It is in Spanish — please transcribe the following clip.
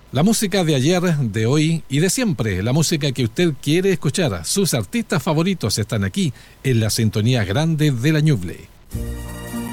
La música de ayer, de hoy y de siempre, la música que usted quiere escuchar. Sus artistas favoritos están aquí, en la sintonía grande de la Ñuble.